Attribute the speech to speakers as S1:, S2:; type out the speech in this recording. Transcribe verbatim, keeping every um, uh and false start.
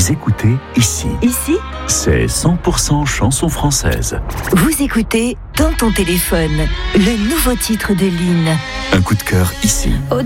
S1: Vous écoutez ici.
S2: Ici,
S1: C'est cent pour cent chanson française.
S2: vous écoutez dans ton téléphone le nouveau titre de Lynn.
S1: Un coup de cœur ici.